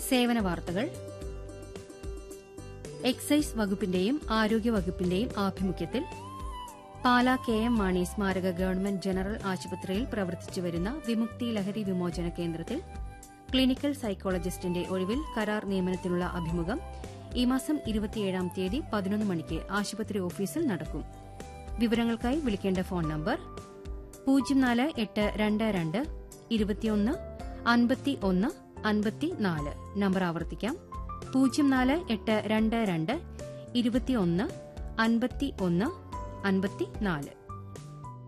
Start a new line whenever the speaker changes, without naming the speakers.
സേവന വാർത്തകൾ. എക്സൈസ് വകുപ്പിന്റെയും ആരോഗ്യ വകുപ്പിന്റെയും ആഭിമുഖ്യത്തിൽ പാലാ KM മാണി സ്മാരക ഗവൺമെന്റ് ജനറൽ ആശുപത്രിയിൽ പ്രവർത്തിച്ചുവരുന്ന വിമുക്തി ലഹരി വിമോചന കേന്ദ്രത്തിൽ ക്ലിനിക്കൽ സൈക്കോളജിസ്റ്റിന്റെ ഒഴിവിൽ കരാർ നിയമനത്തിനുള്ള അഭിമുഖം ഈ മാസം 27-ാം തീയതി 11 മണിക്ക് ആശുപത്രി ഓഫീസിൽ നടക്കും. വിവരങ്ങൾക്കായി വിളിക്കേണ്ട ഫോൺ നമ്പർ 0482 21 51 54. നമ്പർ ആവർത്തിക്കാം, 0482 21 51 54.